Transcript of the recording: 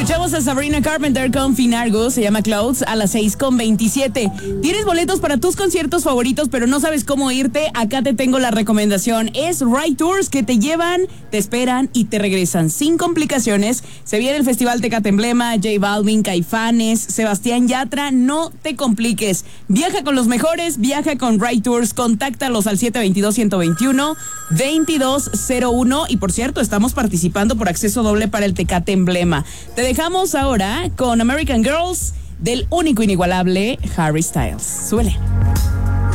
Escuchamos a Sabrina Carpenter con Finargo, se llama Clouds, a las 6:27. ¿Tienes boletos para tus conciertos favoritos pero no sabes cómo irte? Acá te tengo la recomendación. Es Ride Tours, que te llevan, te esperan y te regresan sin complicaciones. Se viene el Festival Tecate Emblema, J Balvin, Caifanes, Sebastián Yatra. No te compliques. Viaja con los mejores, viaja con Ride Tours. Contáctalos al 722-121-2201. Y por cierto, estamos participando por acceso doble para el Tecate Emblema. Te dejamos ahora con American Girls del único inigualable Harry Styles. Súbele.